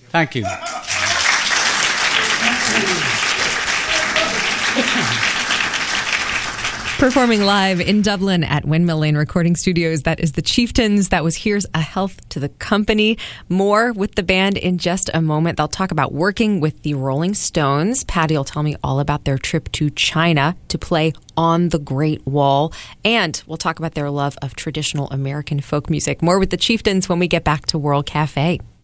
Thank you. Performing live in Dublin at Windmill Lane Recording Studios, that is the Chieftains. That was Here's a Health to the Company. More with the band in just a moment. They'll talk about working with the Rolling Stones. Patty will tell me all about their trip to China to play on the Great Wall. And we'll talk about their love of traditional American folk music. More with the Chieftains when we get back to World Cafe.